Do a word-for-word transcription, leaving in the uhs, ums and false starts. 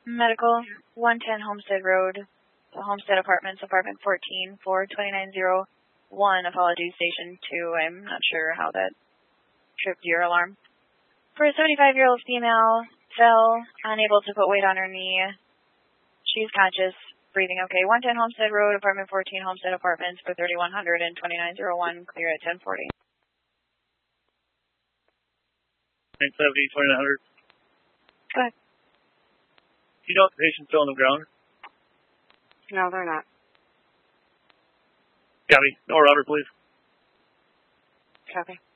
Medical, one ten Homestead Road, Homestead Apartments, apartment fourteen, four two nine zero one, apologies, station two. I'm not sure how that tripped your alarm. For a seventy-five-year-old female, fell, unable to put weight on her knee. She's conscious, breathing okay. one ten Homestead Road, apartment fourteen, Homestead Apartments, for thirty-one hundred and twenty-nine oh one, clear at ten forty. nine seventy, twenty-nine hundred. Go ahead. Do you know if the patient's still on the ground? No, they're not. Copy. No rubber, please. Copy.